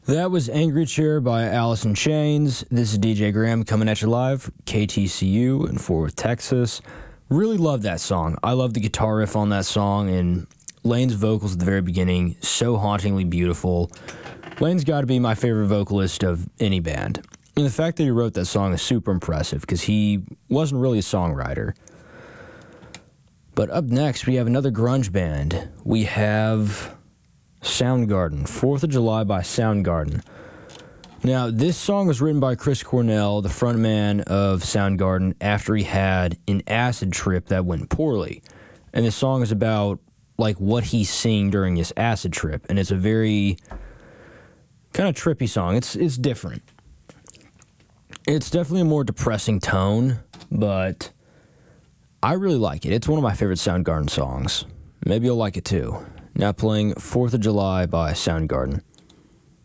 That was Angry Chair by Alice in Chains. This is DJ Graham coming at you live, KTCU in Fort Worth, Texas. Really love that song. I love the guitar riff on that song, and Lane's vocals at the very beginning, so hauntingly beautiful. Lane's got to be my favorite vocalist of any band. And the fact that he wrote that song is super impressive, because he wasn't really a songwriter. But up next, we have another grunge band. We have Soundgarden, 4th of July by Soundgarden. Now, this song was written by Chris Cornell, the frontman of Soundgarden, after he had an acid trip that went poorly. And the song is about, like, what he's seeing during his acid trip. And it's a very kind of trippy song. It's different. It's definitely a more depressing tone, but I really like it. It's one of my favorite Soundgarden songs. Maybe you'll like it too. Now playing 4th of July by Soundgarden.